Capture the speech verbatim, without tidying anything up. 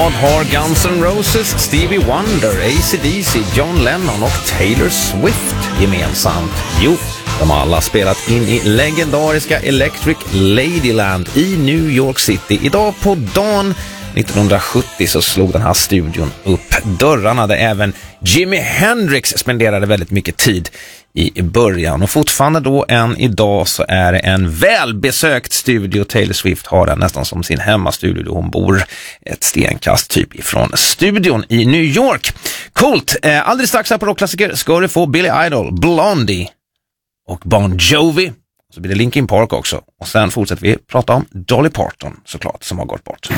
Vad har Guns N' Roses, Stevie Wonder, A C D C, John Lennon och Taylor Swift gemensamt? Jo, de har alla spelat in i legendariska Electric Ladyland i New York City. Idag på dagen nittonhundrasjuttio så slog den här studion upp dörrarna där även Jimi Hendrix spenderade väldigt mycket tid i början. Och fortfarande då än idag så är det en välbesökt studio. Taylor Swift har den nästan som sin hemmastudio då hon bor ett stenkast typ ifrån studion i New York. Coolt! Eh, alldeles strax här på Rockklassiker ska du få Billy Idol, Blondie och Bon Jovi. Så blir det Linkin Park också. Och sen fortsätter vi prata om Dolly Parton såklart som har gått bort.